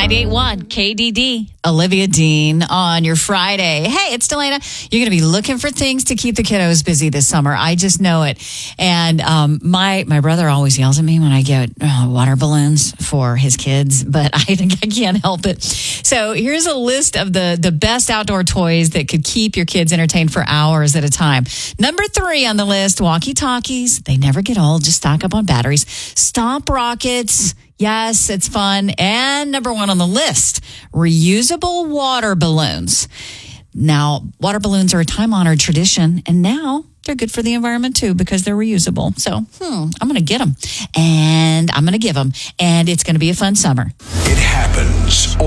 98.1 KDD. Olivia Dean on your Friday. Hey, it's Delana. You're going to be looking for things to keep the kiddos busy this summer. I just know it. And my brother always yells at me when I get water balloons for his kids, but I can't help it. So here's a list of the best outdoor toys that could keep your kids entertained for hours at a time. Number 3 on the list, walkie-talkies. They never get old. Just stock up on batteries. Stomp rockets. Yes, it's fun. And number 1 on the list, reusable water balloons. Now, water balloons are a time-honored tradition, and now they're good for the environment too because they're reusable. So, I'm going to get them, and I'm going to give them, and it's going to be a fun summer. It happens